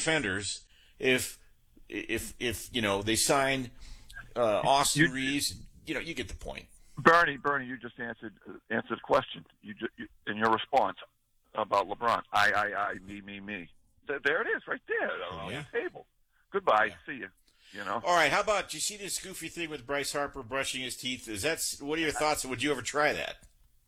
defenders if they sign Austin Reeves. You get the point. Bernie, you just answered the question. You in your response about LeBron. I, me. There it is, right there on the table. Goodbye. See you. All right. How about, do you see this goofy thing with Bryce Harper brushing his teeth? What are your thoughts? Would you ever try that?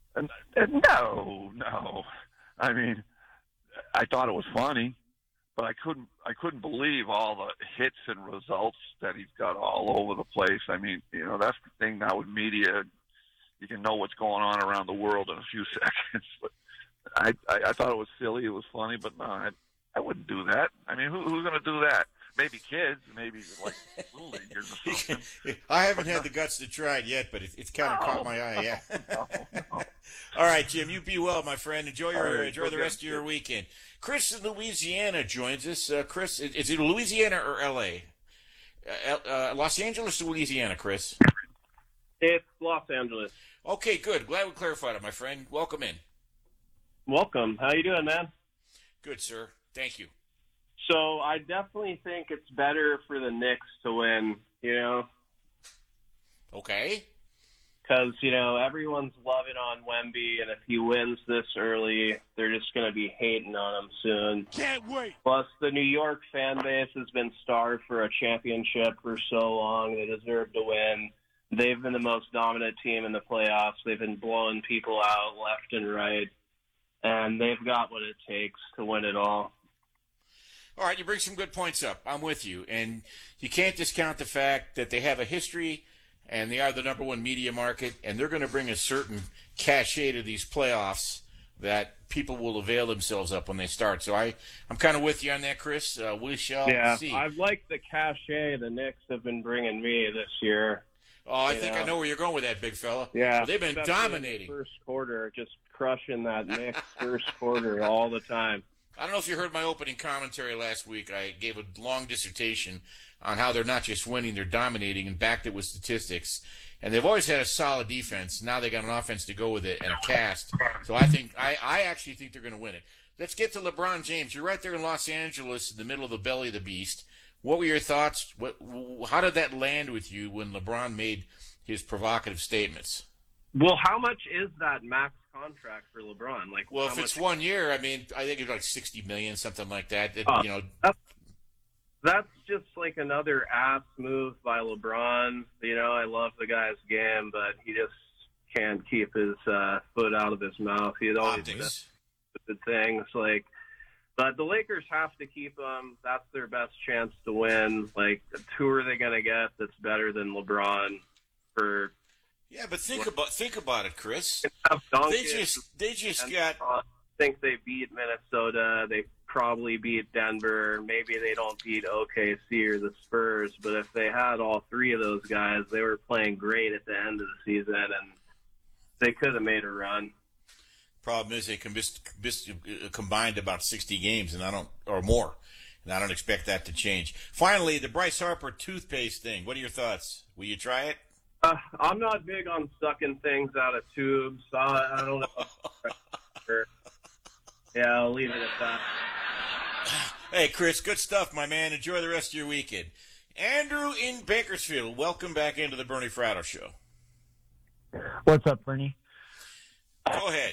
No. I mean, I thought it was funny, but I couldn't believe all the hits and results that he's got all over the place. I mean, that's the thing now with media. You can know what's going on around the world in a few seconds. But I thought it was silly. It was funny, but no, I wouldn't do that. I mean, who's going to do that? Maybe kids, maybe like little leaguers or something. I haven't had the guts to try it yet, but it's kind of caught my eye. Yeah. No. All right, Jim. You be well, my friend. Enjoy the rest of your weekend. Chris in Louisiana joins us. Chris, is it Louisiana or L.A.? Los Angeles or Louisiana, Chris? It's Los Angeles. Okay, good. Glad we clarified it, my friend. Welcome in. Welcome. How you doing, man? Good, sir. Thank you. So I definitely think it's better for the Knicks to win, Okay. Because, everyone's loving on Wemby, and if he wins this early, they're just going to be hating on him soon. Can't wait. Plus, the New York fan base has been starved for a championship for so long. They deserve to win. They've been the most dominant team in the playoffs. They've been blowing people out left and right, and they've got what it takes to win it all. All right, you bring some good points up. I'm with you. And you can't discount the fact that they have a history and they are the number one media market, and they're going to bring a certain cachet to these playoffs that people will avail themselves up when they start. So I'm kind of with you on that, Chris. We shall see. Yeah, I've liked the cachet the Knicks have been bringing me this year. Oh, I think I know where you're going with that, big fella. Yeah. Well, they've been dominating. First quarter, just crushing that Knicks first quarter all the time. I don't know if you heard my opening commentary last week. I gave a long dissertation on how they're not just winning, they're dominating, and backed it with statistics. And they've always had a solid defense. Now they got an offense to go with it and a cast. So I actually think they're going to win it. Let's get to LeBron James. You're right there in Los Angeles, in the middle of the belly of the beast. What were your thoughts? How did that land with you when LeBron made his provocative statements? Well, how much is that max contract for LeBron? If it's 1 year, I mean, I think it's like $60 million, something like that. That's just like another ass move by LeBron. I love the guy's game, but he just can't keep his foot out of his mouth. He always does stupid things. But the Lakers have to keep him. That's their best chance to win. Who are they going to get that's better than LeBron for? Yeah, but think about it, Chris. They just got. I think they beat Minnesota. They probably beat Denver. Maybe they don't beat OKC or the Spurs. But if they had all three of those guys, they were playing great at the end of the season, and they could have made a run. Problem is they combined about 60 games or more, and I don't expect that to change. Finally, the Bryce Harper toothpaste thing. What are your thoughts? Will you try it? I'm not big on sucking things out of tubes. I don't know. Yeah, I'll leave it at that. Hey, Chris, good stuff, my man. Enjoy the rest of your weekend. Andrew in Bakersfield, welcome back into the Bernie Fratto Show. What's up, Bernie? Go ahead.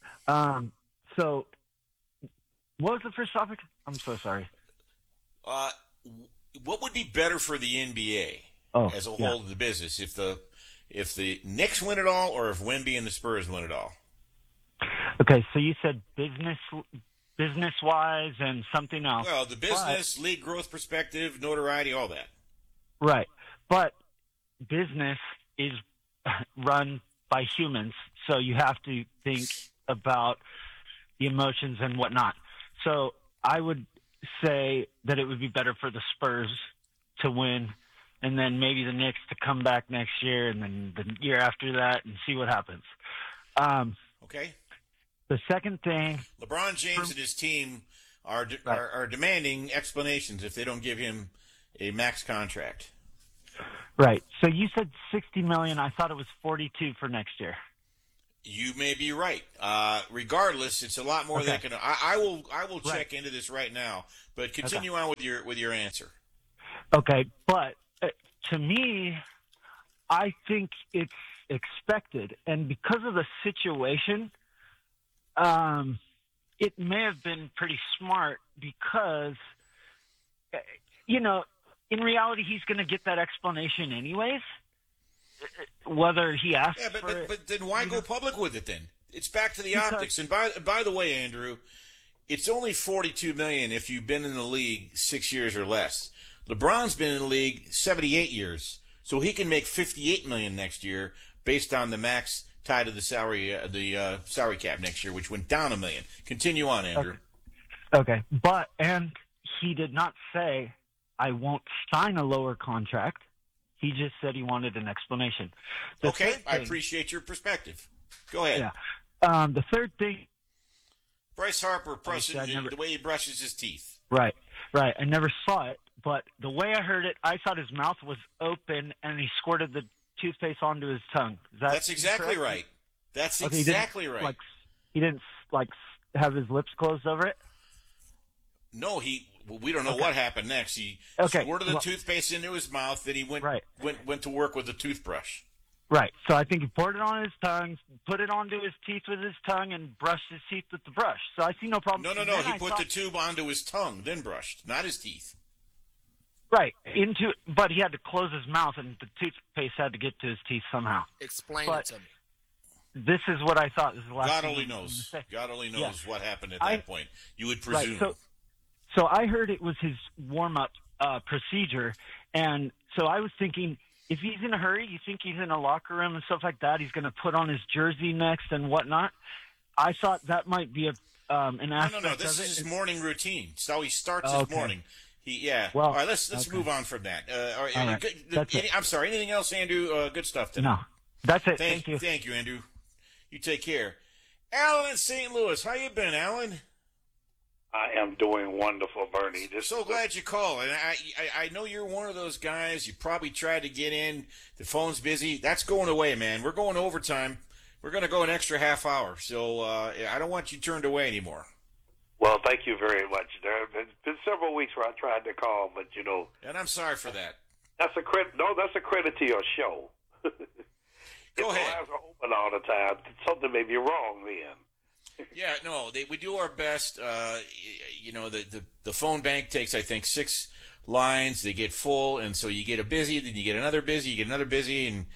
So, what was the first topic? I'm so sorry. What would be better for the NBA as a whole of the business if the Knicks win it all, or if Wemby and the Spurs win it all? Okay, so you said business-wise and something else. Well, the business, league growth perspective, notoriety, all that. Right, but business is run by humans, so you have to think about the emotions and whatnot. So I would say that it would be better for the Spurs to win, and then maybe the Knicks to come back next year, and then the year after that, and see what happens. Okay. The second thing, LeBron James and his team are demanding explanations if they don't give him a max contract. Right. So you said $60 million. I thought it was $42 for next year. You may be right. Regardless, it's a lot more than I will check into this right now. But continue on with your answer. Okay, but to me, I think it's expected, and because of the situation, it may have been pretty smart because, in reality, he's going to get that explanation anyways, whether he asks for it. But then why go public with it then? It's back to the optics. And by the way, Andrew, it's only $42 million if you've been in the league 6 years or less. LeBron's been in the league 78 years, so he can make $58 million next year based on the max tied to the salary cap next year, which went down $1 million. Continue on, Andrew. Okay, and he did not say I won't sign a lower contract. He just said he wanted an explanation. I appreciate your perspective. Go ahead. Yeah. The third thing. Bryce Harper, the way he brushes his teeth. Right. I never saw it, but the way I heard it, I thought his mouth was open and he squirted the toothpaste onto his tongue. That's exactly right. That's exactly right. He didn't have his lips closed over it? No, we don't know what happened next. He squirted the toothpaste into his mouth, then he went to work with the toothbrush. Right. So I think he poured it on his tongue, put it onto his teeth with his tongue, and brushed his teeth with the brush. So I see no problem. No. He put the tube onto his tongue, then brushed, not his teeth. Right. But he had to close his mouth, and the toothpaste had to get to his teeth somehow. Explain it to me. This is what I thought. This is the last God only knows. God only knows what happened at that point. You would presume. Right. So I heard it was his warm-up procedure, and so I was thinking, if he's in a hurry, you think he's in a locker room and stuff like that, he's going to put on his jersey next and whatnot. I thought that might be an aspect No. This is his morning routine. It's how he starts his morning. Well, all right, let's move on from that. All right. I'm sorry. Anything else, Andrew? Good stuff today. No, that's it. Thank you. Thank you, Andrew. You take care. Alan in St. Louis. How you been, Alan? I am doing wonderful, Bernie. So glad you called. And I know you're one of those guys. You probably tried to get in. The phone's busy. That's going away, man. We're going overtime. We're going to go an extra half hour. So I don't want you turned away anymore. Well, thank you very much. There have been several weeks where I tried to call, but And I'm sorry for that. That's a credit to your show. Go ahead. The lines are open all the time. Something may be wrong then. Yeah, no, we do our best. The phone bank takes, I think, 6 lines. They get full, and so you get a busy, then you get another busy, you get another busy, and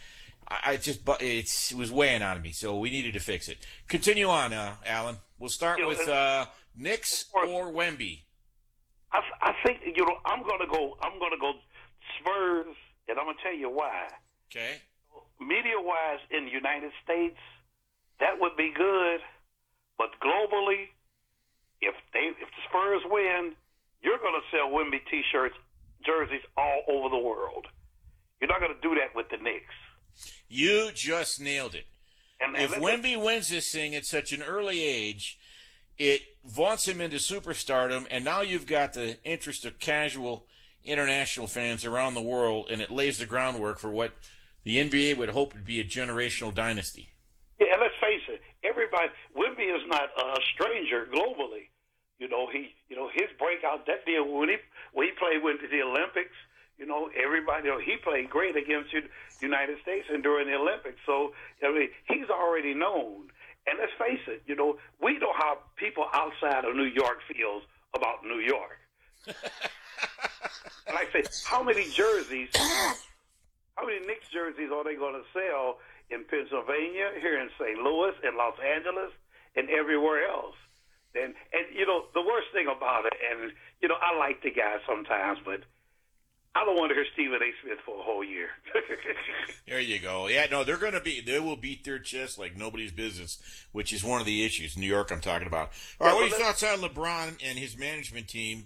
it was weighing on me. So we needed to fix it. Continue on, Alan. We'll start with Knicks or Wemby. I think I'm gonna go Spurs, and I'm gonna tell you why. Okay. Media-wise, in the United States, that would be good. But globally, if the Spurs win, you're going to sell Wemby T-shirts, jerseys all over the world. You're not going to do that with the Knicks. You just nailed it. If Wemby wins this thing at such an early age, it vaunts him into superstardom, and now you've got the interest of casual international fans around the world, and it lays the groundwork for what the NBA would hope would be a generational dynasty. Yeah, let's face it. Wemby is not a stranger globally. His breakout that deal when he played with the Olympics. Everybody. He played great against the United States and during the Olympics. So he's already known. And let's face it. We know how people outside of New York feels about New York. And I say, how many Knicks jerseys are they going to sell in Pennsylvania, here in St. Louis, in Los Angeles, and everywhere else? And the worst thing about it, and I like the guy sometimes, but I don't want to hear Stephen A. Smith for a whole year. There you go. Yeah, no, they will beat their chest like nobody's business, which is one of the issues in New York I'm talking about. All right, what are your thoughts on LeBron and his management team?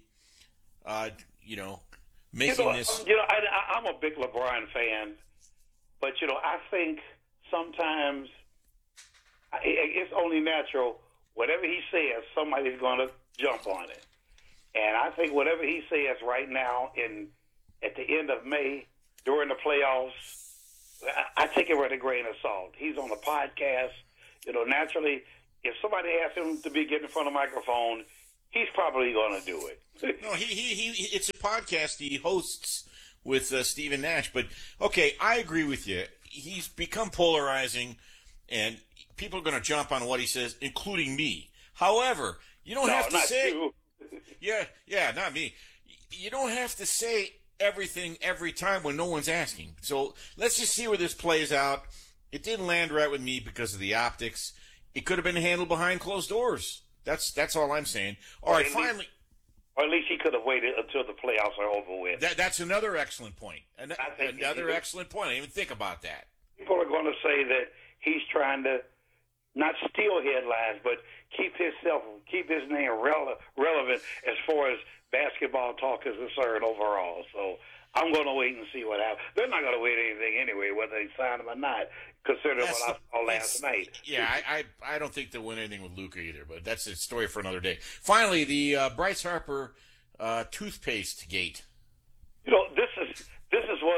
Making this. I'm a big LeBron fan, but I think sometimes it's only natural. Whatever he says, somebody's going to jump on it. And I think whatever he says right now at the end of May during the playoffs, I take it with a grain of salt. He's on a podcast. Naturally, if somebody asks him to get in front of a microphone, he's probably going to do it. No, he it's a podcast he hosts with Stephen Nash. But, okay, I agree with you. He's become polarizing, and people are going to jump on what he says, including me. However, you don't have to say... You. Yeah, not me. You don't have to say everything every time when no one's asking. So let's just see where this plays out. It didn't land right with me because of the optics. It could have been handled behind closed doors. That's all I'm saying. All right, finally... Or at least he could have waited until the playoffs are over with. That's another excellent point. Another excellent point. I didn't even think about that. People are going to say that he's trying to not steal headlines, but keep his name relevant as far as basketball talk is concerned overall. So I'm going to wait and see what happens. They're not going to wait anything anyway, whether they sign him or not, considering what I saw last night. Yeah, I don't think they'll win anything with Luka either, but that's a story for another day. Finally, the Bryce Harper toothpaste gate. This is one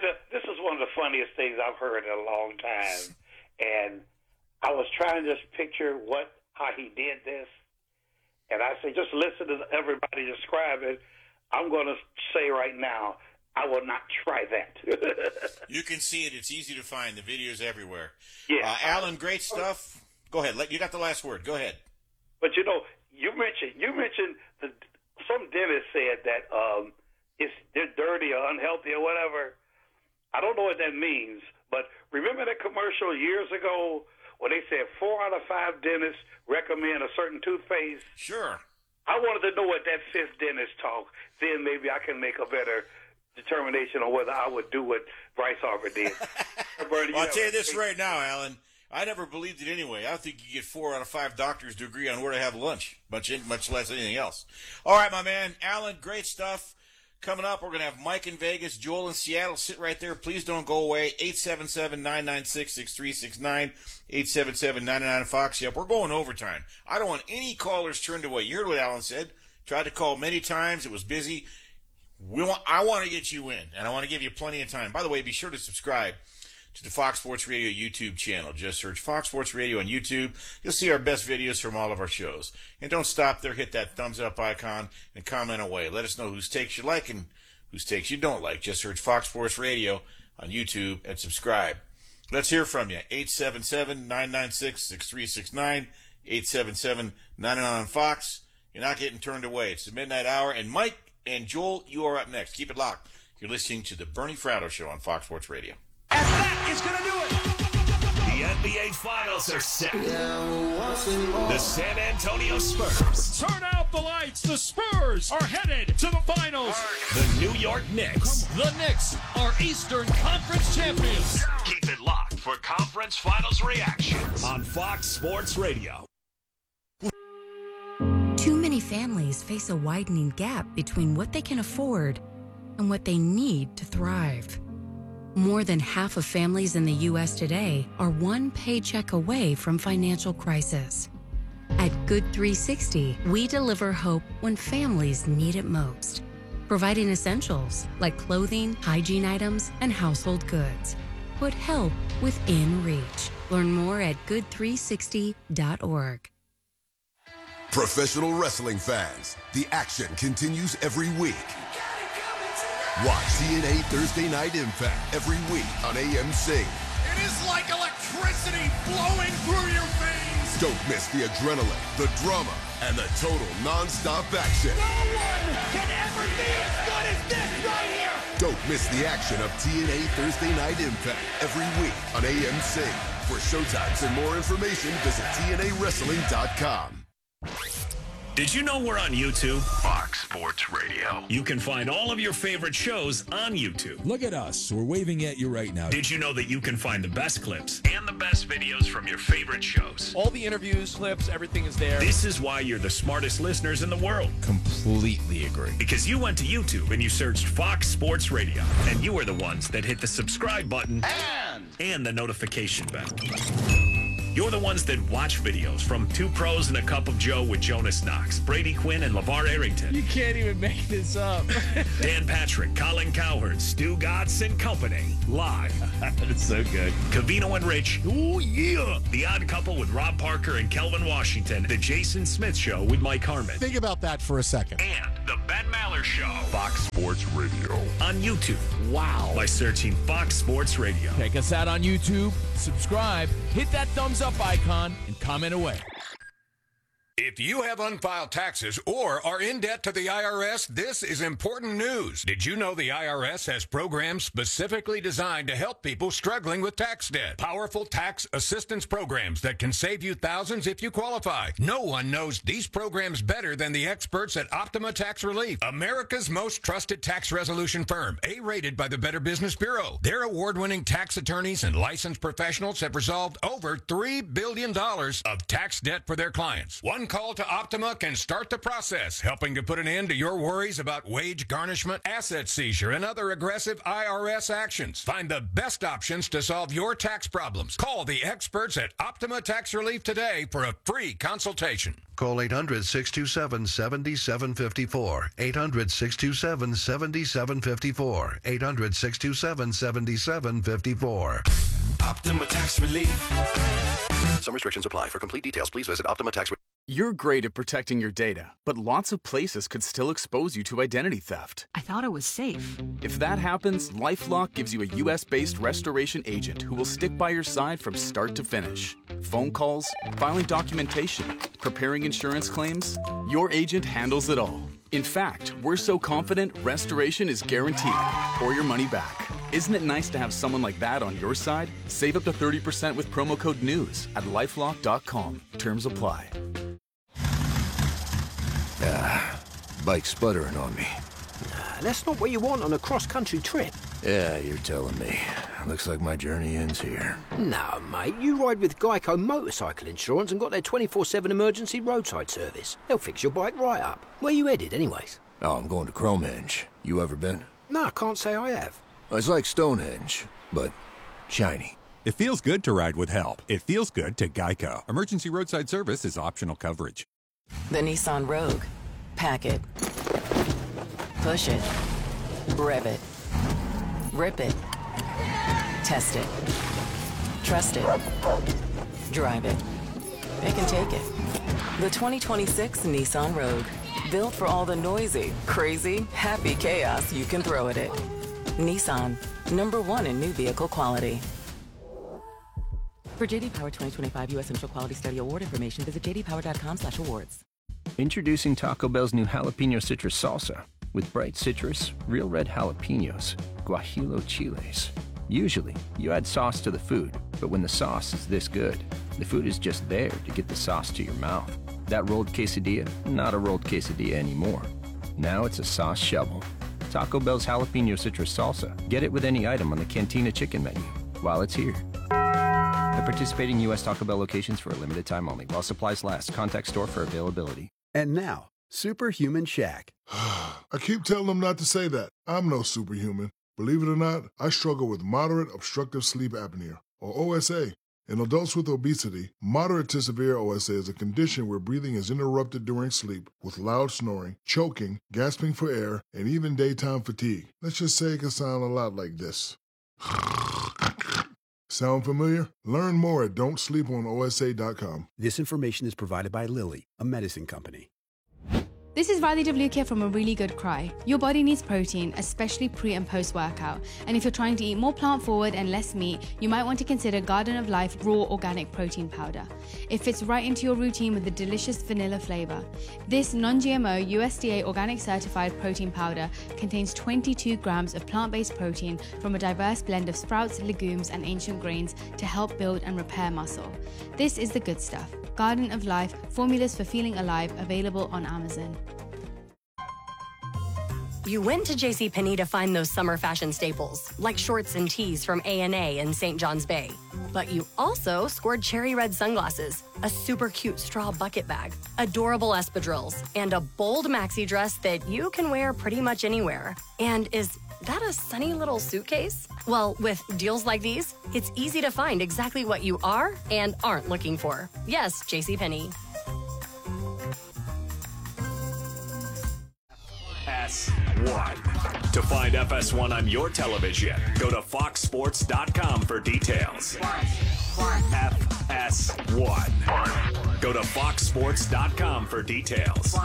of the funniest things I've heard in a long time, and I was trying to just picture how he did this, and I said, just listen to everybody describe it. I'm going to say right now, I will not try that. You can see it. It's easy to find. The video's everywhere. Yeah. Alan, great stuff. Go ahead. You got the last word. Go ahead. But you mentioned some dentist said that they're dirty or unhealthy or whatever. I don't know what that means, but remember that commercial years ago when they said 4 out of 5 dentists recommend a certain toothpaste? Sure. I wanted to know what that 5th dentist talk. Then maybe I can make a better determination on whether I would do what Bryce Harper did. Well, I'll tell you this right now, Alan. I never believed it anyway. I don't think you get 4 out of 5 doctors to agree on where to have lunch, much less anything else. All right, my man. Alan, great stuff. Coming up, we're going to have Mike in Vegas, Joel in Seattle. Sit right there. Please don't go away. 877-996-6369, 877-99-FOX. Yep, we're going overtime. I don't want any callers turned away. You heard what Alan said. Tried to call many times. It was busy. I want to get you in, and I want to give you plenty of time. By the way, be sure to subscribe to the Fox Sports Radio YouTube channel. Just search Fox Sports Radio on YouTube. You'll see our best videos from all of our shows. And don't stop there. Hit that thumbs up icon and comment away. Let us know whose takes you like and whose takes you don't like. Just search Fox Sports Radio on YouTube and subscribe. Let's hear from you. 877-996-6369, 877-99-FOX. You're not getting turned away. It's the midnight hour. And Mike and Joel, you are up next. Keep it locked. You're listening to the Bernie Fratto Show on Fox Sports Radio. And that is going to do it. The NBA Finals are set. The San Antonio Spurs. Turn out the lights. The Spurs are headed to the finals. The New York Knicks. The Knicks are Eastern Conference champions. Keep it locked for Conference Finals reactions on Fox Sports Radio. Too many families face a widening gap between what they can afford and what they need to thrive. More than half of families in the U.S. today are one paycheck away from financial crisis. At Good 360, we deliver hope when families need it most, providing essentials like clothing, hygiene items, and household goods. Put help within reach. Learn more at good360.org. Professional wrestling fans, the action continues every week. Watch TNA Thursday Night Impact every week on AMC. It is like electricity flowing through your veins. Don't miss the adrenaline, the drama, and the total non-stop action. No one can ever be as good as this right here. Don't miss the action of TNA Thursday Night Impact every week on AMC. For showtimes and more information, visit TNAWrestling.com. Did you know we're on YouTube? Fox Sports Radio. You can find all of your favorite shows on YouTube. Look at us. We're waving at you right now. Did you know that you can find the best clips and the best videos from your favorite shows? All the interviews, clips, everything is there. This is why you're the smartest listeners in the world. Completely agree. Because you went to YouTube and you searched Fox Sports Radio. And you were the ones that hit the subscribe button and the notification bell. You're the ones that watch videos from Two Pros and a Cup of Joe with Jonas Knox, Brady Quinn, and LeVar Arrington. You can't even make this up. Dan Patrick, Colin Cowherd, Stu Gatz, and company. Live. That's so good. Covino and Rich. Oh, yeah. The Odd Couple with Rob Parker and Kelvin Washington. The Jason Smith Show with Mike Harmon. Think about that for a second. And the Ben Maller Show. Fox Sports Radio. On YouTube. Wow. By searching Fox Sports Radio. Check us out on YouTube, subscribe, hit that thumbs up icon, and comment away. If you have unfiled taxes or are in debt to the IRS, this is important news. Did you know the IRS has programs specifically designed to help people struggling with tax debt? Powerful tax assistance programs that can save you thousands if you qualify. No one knows these programs better than the experts at Optima Tax Relief, America's most trusted tax resolution firm, A-rated by the Better Business Bureau. Their award-winning tax attorneys and licensed professionals have resolved over $3 billion of tax debt for their clients. One call to Optima can start the process, helping to put an end to your worries about wage garnishment, asset seizure, and other aggressive IRS actions. Find the best options to solve your tax problems. Call the experts at Optima Tax Relief today for a free consultation. Call 800-627-7754. 800-627-7754. 800-627-7754. Optima Tax Relief. Some restrictions apply. For complete details, please visit Optima Tax Relief. You're great at protecting your data, but lots of places could still expose you to identity theft. I thought it was safe. If that happens, LifeLock gives you a U.S.-based restoration agent who will stick by your side from start to finish. Phone calls, filing documentation, preparing insurance claims, your agent handles it all. In fact, we're so confident restoration is guaranteed or your money back. Isn't it nice to have someone like that on your side? Save up to 30% with promo code NEWS at LifeLock.com. Terms apply. Bike's sputtering on me. That's not what you want on a cross-country trip. Yeah, you're telling me. Looks like my journey ends here. No, mate. You ride with Geico Motorcycle Insurance and got their 24/7 emergency roadside service. They'll fix your bike right up. Where you headed, anyways? Oh, I'm going to Cromenge. You ever been? No, I can't say I have. It's like Stonehenge, but shiny. It feels good to ride with help. It feels good to Geico. Emergency roadside service is optional coverage. The Nissan Rogue. Pack it. Push it. Rev it. Rip it. Test it. Trust it. Drive it. It can take it. The 2026 Nissan Rogue. Built for all the noisy, crazy, happy chaos you can throw at it. Nissan. #1 in new vehicle quality. For JD Power 2025 U.S. Central Quality Study Award information, visit jdpower.com/awards. Introducing Taco Bell's new Jalapeno Citrus Salsa. With bright citrus, real red jalapenos, guajillo chiles. Usually, you add sauce to the food, but when the sauce is this good, the food is just there to get the sauce to your mouth. That rolled quesadilla, not a rolled quesadilla anymore. Now it's a sauce shovel. Taco Bell's Jalapeno Citrus Salsa. Get it with any item on the Cantina Chicken menu while it's here. At participating U.S. Taco Bell locations for a limited time only. While supplies last. Contact store for availability. And now, Superhuman Shaq. I keep telling them not to say that. I'm no superhuman. Believe it or not, I struggle with moderate obstructive sleep apnea, or OSA. In adults with obesity, moderate to severe OSA is a condition where breathing is interrupted during sleep with loud snoring, choking, gasping for air, and even daytime fatigue. Let's just say it can sound a lot like this. Sound familiar? Learn more at don'tsleeponosa.com. This information is provided by Lilly, a medicine company. This is Riley WK from A Really Good Cry. Your body needs protein, especially pre and post workout. And if you're trying to eat more plant forward and less meat, you might want to consider Garden of Life Raw Organic Protein Powder. It fits right into your routine with a delicious vanilla flavor. This non-GMO USDA organic certified protein powder contains 22 grams of plant-based protein from a diverse blend of sprouts, legumes, and ancient grains to help build and repair muscle. This is the good stuff. Garden of Life, formulas for feeling alive, available on Amazon. You went to JCPenney to find those summer fashion staples, like shorts and tees from A&A in St. John's Bay. But you also scored cherry red sunglasses, a super cute straw bucket bag, adorable espadrilles, and a bold maxi dress that you can wear pretty much anywhere and is that a sunny little suitcase? Well, with deals like these, it's easy to find exactly what you are and aren't looking for. Yes, JCPenney. FS1. To find FS1 on your television, go to foxsports.com for details. FS1. Go to foxsports.com for details.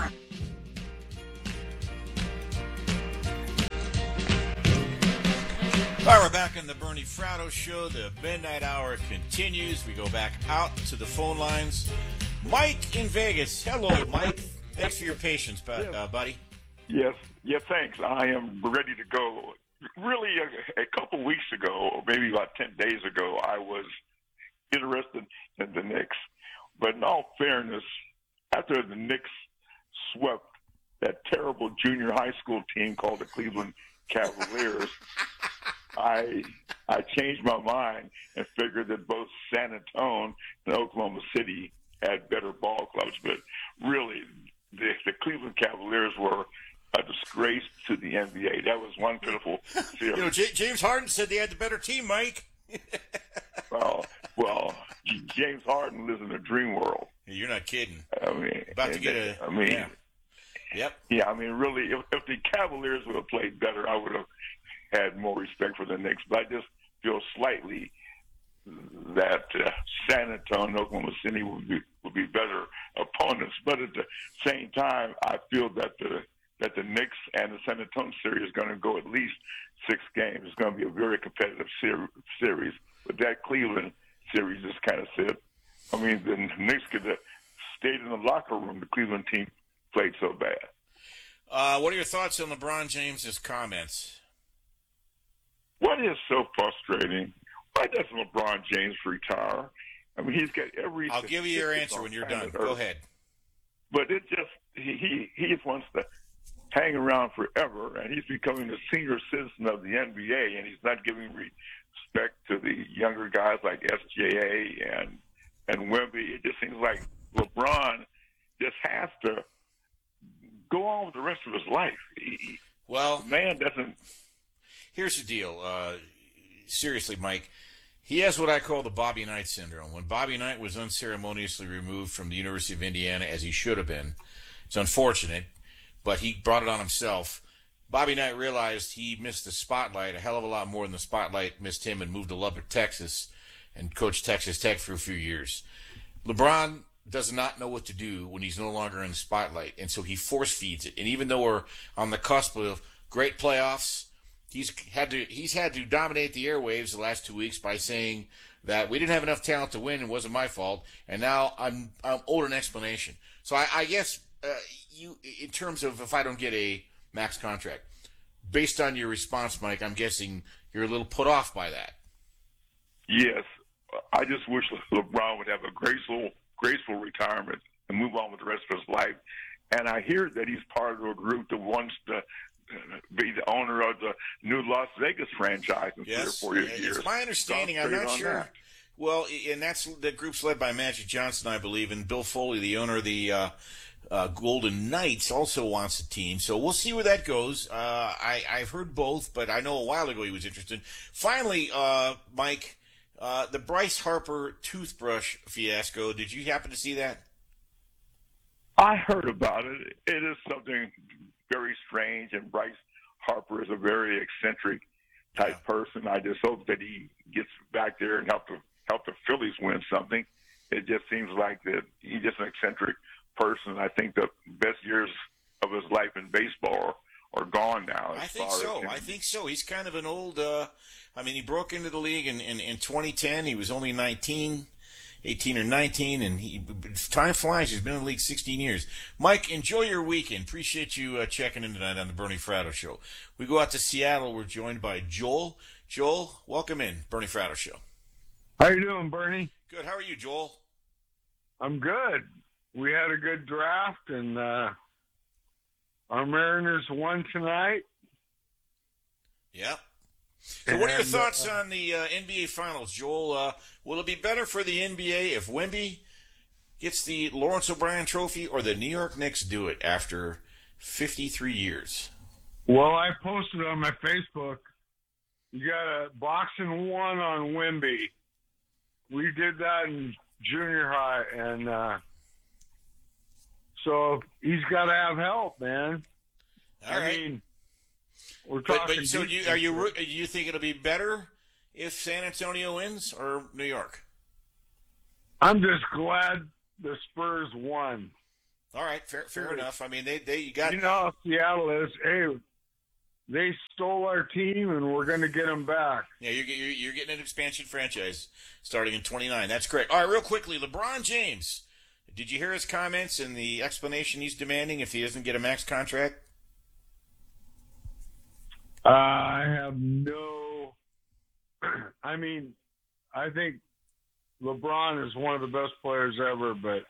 All right, we're back on the Bernie Fratto Show. The Midnight Hour continues. We go back out to the phone lines. Mike in Vegas. Hello, Mike. Thanks for your patience, buddy. Yes, thanks. I am ready to go. Really, a couple weeks ago, or maybe about 10 days ago, I was interested in the Knicks. But in all fairness, after the Knicks swept that terrible junior high school team called the Cleveland Cavaliers, I changed my mind and figured that both San Antonio and Oklahoma City had better ball clubs. But really, the Cleveland Cavaliers were a disgrace to the NBA. That was one pitiful series. James Harden said they had the better team, Mike. well, James Harden lives in a dream world. You're not kidding. I mean, about to get a. I mean, yeah. Yep. Yeah, I mean, really, if the Cavaliers would have played better, I would have had more respect for the Knicks. But I just feel slightly that San Antonio and Oklahoma City would be better opponents. But at the same time, I feel that the Knicks and the San Antonio series is going to go at least 6 games. It's going to be a very competitive series. But that Cleveland series just kind of said, I mean, the Knicks could have stayed in the locker room. The Cleveland team played so bad. What are your thoughts on LeBron James's comments? What is so frustrating? Why doesn't LeBron James retire? I mean, he's got every. I'll give you your answer when you're done. Go ahead. But it just he just wants to hang around forever, and he's becoming a senior citizen of the NBA, and he's not giving respect to the younger guys like SJA and Wemby. It just seems like LeBron just has to go on with the rest of his life. Well, man doesn't. Here's the deal. Seriously, Mike, he has what I call the Bobby Knight syndrome. When Bobby Knight was unceremoniously removed from the University of Indiana, as he should have been, it's unfortunate, but he brought it on himself. Bobby Knight realized he missed the spotlight a hell of a lot more than the spotlight missed him, and moved to Lubbock, Texas, and coached Texas Tech for a few years. LeBron does not know what to do when he's no longer in the spotlight, and so he force feeds it. And even though we're on the cusp of great playoffs, he's had to dominate the airwaves the last 2 weeks by saying that we didn't have enough talent to win, it wasn't my fault, and now I'm owed an explanation. So I guess you, in terms of if I don't get a max contract, based on your response, Mike, I'm guessing you're a little put off by that. Yes, I just wish LeBron would have a graceful retirement and move on with the rest of his life. And I hear that he's part of a group that wants to be the owner of the new Las Vegas franchise in 3 or 4 years. It's my understanding. I'm not sure. That. Well, and that's the group's led by Magic Johnson, I believe, and Bill Foley, the owner of the Golden Knights, also wants a team. So we'll see where that goes. I've heard both, but I know a while ago he was interested. Finally, Mike, the Bryce Harper toothbrush fiasco. Did you happen to see that? I heard about it. It is something very strange, and Bryce Harper is a very eccentric type person. I just hope that he gets back there and help the Phillies win something. It just seems like that he's just an eccentric person. I think the best years of his life in baseball are gone now. I think so. He's kind of an old. He broke into the league in 2010. He was only 18 or 19, and time flies. He's been in the league 16 years. Mike, enjoy your weekend. Appreciate you checking in tonight on the Bernie Fratto Show. We go out to Seattle. We're joined by Joel. Joel, welcome in, Bernie Fratto Show. How you doing, Bernie? Good. How are you, Joel? I'm good. We had a good draft, and our Mariners won tonight. Yep. So what are your thoughts on the NBA Finals, Joel? Will it be better for the NBA if Wemby gets the Lawrence O'Brien Trophy, or the New York Knicks do it after 53 years? Well, I posted on my Facebook. You got a boxing 1 on Wimby. We did that in junior high, and so he's got to have help, man. All right. I mean, we're talking. But so do you think it'll be better if San Antonio wins or New York? I'm just glad the Spurs won. All right, fair enough. I mean, you got. You know how Seattle is. Hey, they stole our team, and we're going to get them back. Yeah, you're getting an expansion franchise starting in 29. That's correct. All right, real quickly, LeBron James. Did you hear his comments and the explanation he's demanding if he doesn't get a max contract? I have no. I mean, I think LeBron is one of the best players ever, but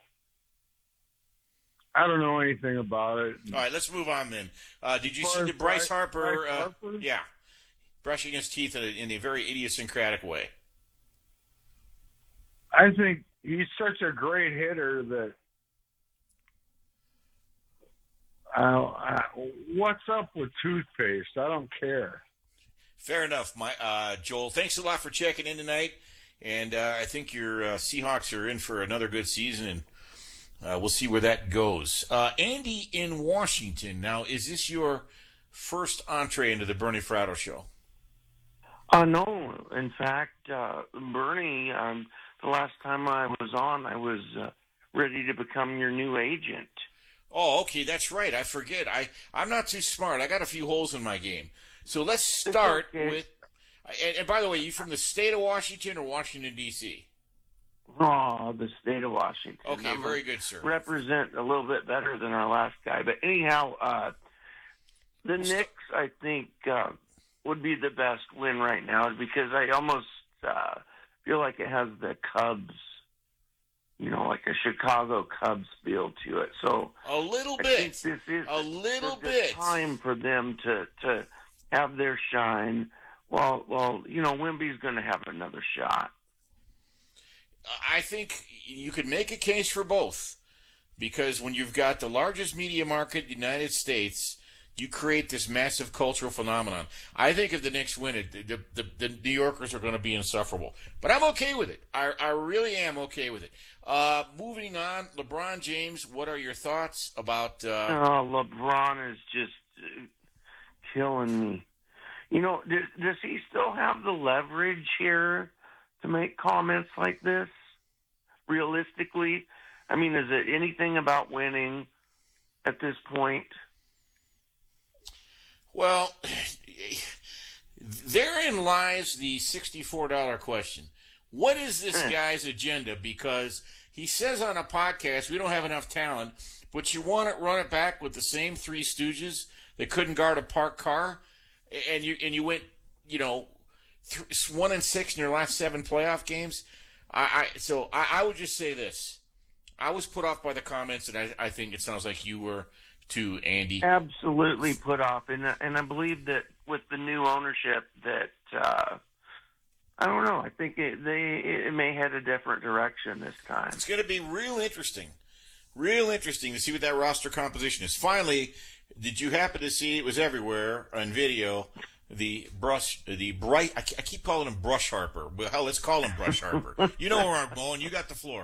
I don't know anything about it. All right, let's move on then. Did you see the Bryce Harper? Yeah, brushing his teeth in a very idiosyncratic way. I think he's such a great hitter that. What's up with toothpaste? I don't care. Fair enough, Joel. Thanks a lot for checking in tonight, and I think your Seahawks are in for another good season, and we'll see where that goes. Andy in Washington. Now, is this your first entree into the Bernie Fratto show? No. In fact, Bernie, the last time I was on, I was ready to become your new agent. Oh, okay, that's right. I forget. I'm not too smart. I got a few holes in my game. So let's start with. And by the way, you from the state of Washington or Washington, D.C.? Oh, the state of Washington. Okay, very good, sir. Represent a little bit better than our last guy. But anyhow, the Knicks, I think, would be the best win right now because I almost feel like it has the Cubs. You know, like a Chicago Cubs feel to it. So a little I bit. think this is bit time for them to have their shine. Well, you know, Wemby's going to have another shot. I think you could make a case for both because when you've got the largest media market in the United States, you create this massive cultural phenomenon. I think if the Knicks win it, the New Yorkers are going to be insufferable. But I'm okay with it. I really am okay with it. Moving on, LeBron James, what are your thoughts about... LeBron is just killing me. You know, does he still have the leverage here to make comments like this? Realistically? I mean, is it anything about winning at this point? Well, therein lies the $64 question. What is this guy's agenda? Because he says on a podcast, we don't have enough talent, but you want to run it back with the same three stooges that couldn't guard a parked car, and you went, 1-6 in your last 7 playoff games. So I would just say this. I was put off by the comments, and I think it sounds like you were too, Andy. Absolutely put off, and I believe that with the new ownership that I don't know. I think it may head a different direction this time. It's going to be real interesting to see what that roster composition is. Finally, did you happen to see, it was everywhere on video, the bright, I keep calling him Brush Harper, but hell, let's call him Brush Harper. You know where I'm going. You got the floor.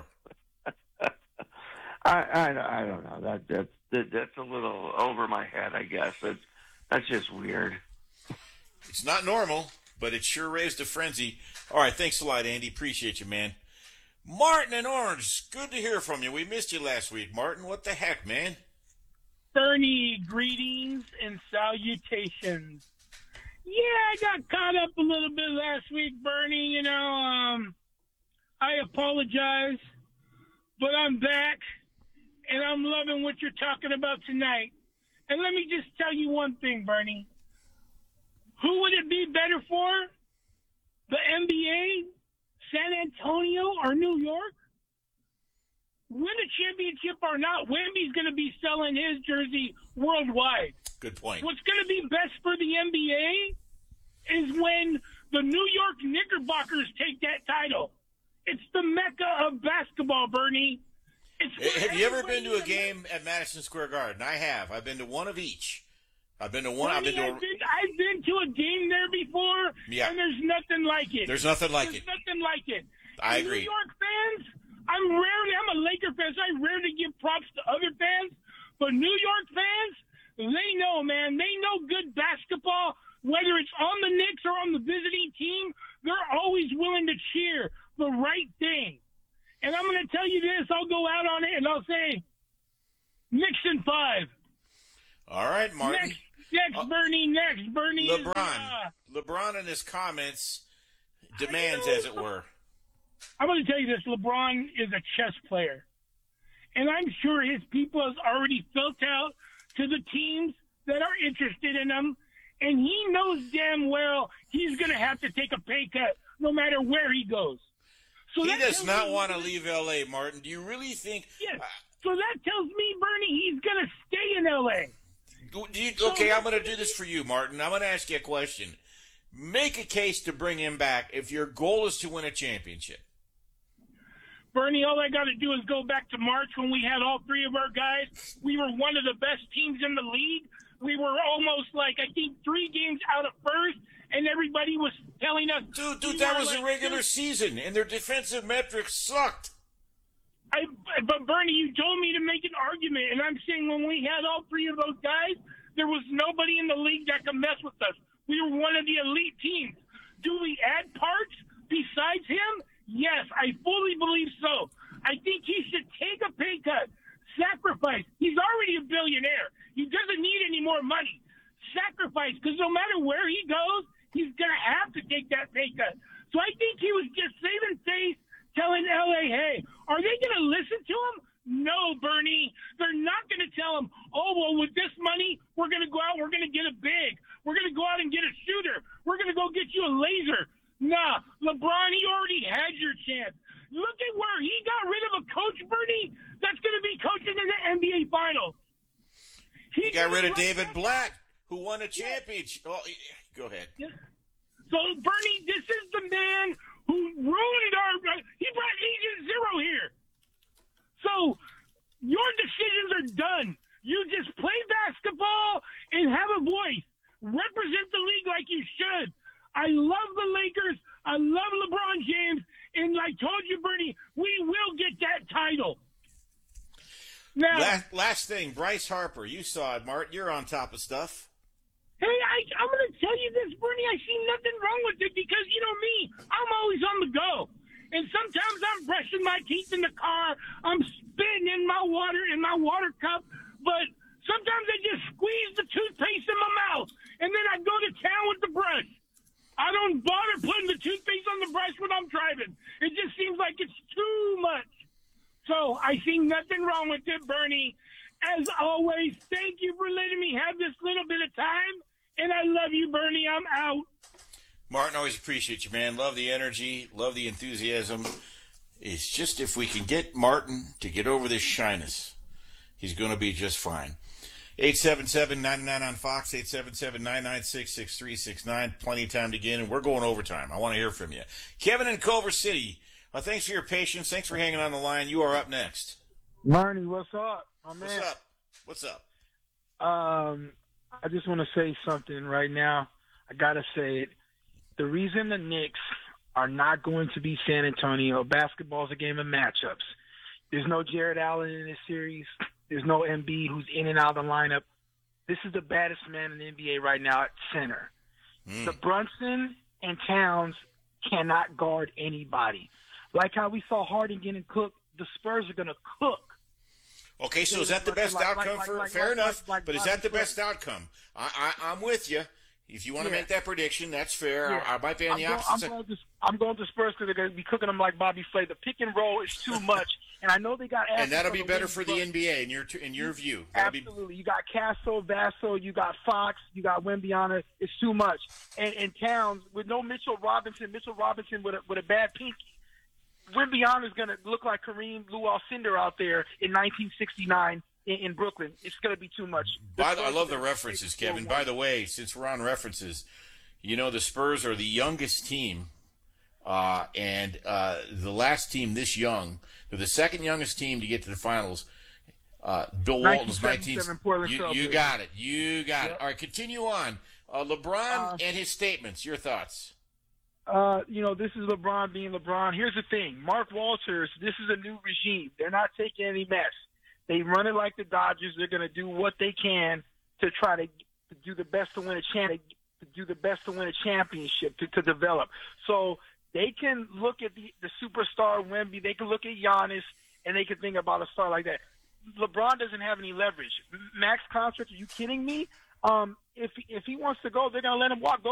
I don't know. That's a little over my head, I guess. That's just weird. It's not normal, but it sure raised a frenzy. All right, thanks a lot, Andy. Appreciate you, man. Martin in Orange, good to hear from you. We missed you last week, Martin. What the heck, man? Bernie, greetings and salutations. Yeah, I got caught up a little bit last week, Bernie. I apologize, but I'm back, and I'm loving what you're talking about tonight. And let me just tell you one thing, Bernie. Who would it be better for? The NBA, San Antonio, or New York? Win a championship or not, Wemby's going to be selling his jersey worldwide. Good point. What's going to be best for the NBA is when the New York Knickerbockers take that title. It's the mecca of basketball, Bernie. Have you ever been to a game at Madison Square Garden? I have. I've been to one of each. I've been to one. I've been to a game there before, and there's nothing like it. There's nothing like it. Nothing like it. I agree. New York fans, I'm a Laker fan, so I rarely give props to other fans, but New York fans, they know, man. They know good basketball, whether it's on the Knicks or on the visiting team, they're always willing to cheer the right thing. And I'm going to tell you this, I'll go out on it, and I'll say, Knicks in 5. All right, Martin. Next, Bernie. LeBron in his comments demands, as it were. I'm going to tell you this. LeBron is a chess player. And I'm sure his people has already felt out to the teams that are interested in him. And he knows damn well he's going to have to take a pay cut no matter where he goes. So he does not want to leave L.A., Martin. Do you really think? Yes. So that tells me, Bernie, he's going to stay in L.A. Okay, I'm going to do this for you, Martin. I'm going to ask you a question. Make a case to bring him back if your goal is to win a championship. Bernie, all I got to do is go back to March when we had all three of our guys. We were one of the best teams in the league. We were almost like, I think, 3 games out of first, and everybody was telling us... Dude, that was a regular season, and their defensive metrics sucked. But, Bernie, you told me to make an argument, and I'm saying when we had all three of those guys, there was nobody in the league that could mess with us. We were one of the elite teams. Do we add parts besides him? Yes, I fully believe so. I think he should take a pay cut, sacrifice. He's already a billionaire. He doesn't need any more money. Sacrifice, because no matter where he goes, he's going to have to take that pay cut. So I think he was just saving face, telling L.A., hey, are they going to listen to him? No, Bernie. They're not going to tell him, oh, well, with this money, we're going to go out, we're going to get a big. We're going to go out and get a shooter. We're going to go get you a laser. Nah, LeBron, he already had your chance. Look at where he got rid of a coach, Bernie, that's going to be coaching in the NBA Finals. He got rid of David Blatt, who won a championship. Oh, go ahead. So, Bernie, this is the man who ruined he brought Agent Zero here. So, your decisions are done. You just play basketball and have a voice. Represent the league like you should. I love the Lakers. I love LeBron James. And I told you, Bernie, we will get that title. Now, last thing, Bryce Harper. You saw it, Martin. You're on top of stuff. Hey, I'm going to tell you this, Bernie. I see nothing wrong with it because, you know me, I'm always on the go. And sometimes I'm brushing my teeth in the car. I'm spitting in my water cup. But sometimes I just squeeze the toothpaste in my mouth. And then I go to town with the brush. I don't bother putting the toothpaste on the brush when I'm driving. It just seems like it's too much. So I see nothing wrong with it, Bernie. As always, thank you for letting me have this little bit of time. And I love you, Bernie. I'm out. Martin, always appreciate you, man. Love the energy. Love the enthusiasm. It's just if we can get Martin to get over this shyness, he's going to be just fine. 877-99 on Fox, 877-996-6369. Plenty of time to get in, and we're going overtime. I want to hear from you. Kevin in Culver City, thanks for your patience. Thanks for hanging on the line. You are up next. Marnie, what's up? My man. What's up? I just want to say something right now. I got to say it. The reason the Knicks are not going to beat San Antonio, basketball's a game of matchups. There's no Jared Allen in this series. There's no Embiid who's in and out of the lineup. This is the baddest man in the NBA right now at center. The Brunson and Towns cannot guard anybody. Like how we saw Harden getting cooked, the Spurs are going to cook. Okay, so is that the best outcome fair enough, but is that the best outcome? I'm with you. If you want to make that prediction, that's fair. Yeah. I might be on the opposite side. I'm going to Spurs because they're going to be cooking them like Bobby Flay. The pick and roll is too much, and I know they got. And that'll be better for the NBA in your view. Absolutely, you got Castle, Vassell, you got Fox, you got Wembyana. It's too much, and Towns with no Mitchell Robinson with a bad pinky. Wembyana is going to look like Kareem Lou-Alcindor out there in 1969. In Brooklyn, it's going to be too much. I love the references, Kevin. By the way, since we're on references, you know the Spurs are the youngest team, and the last team this young. They're the second youngest team to get to the finals Bill Walton's 1977 Portland You Trailblazers. got it. You got it. All right, continue on. LeBron and his statements. Your thoughts? This is LeBron being LeBron. Here's the thing. Mark Walters, this is a new regime. They're not taking any mess. They run it like the Dodgers. They're going to do what they can to try to do the best to win a championship, to develop. So they can look at the superstar Wemby. They can look at Giannis, and they can think about a star like that. LeBron doesn't have any leverage. Max contract, are you kidding me? If he wants to go, they're going to let him walk. Go